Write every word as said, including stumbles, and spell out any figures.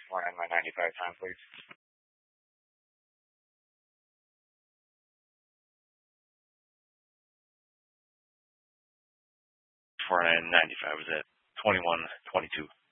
four nine my ninety-five time, please. four nine ninety-five was at twenty-one twenty-two.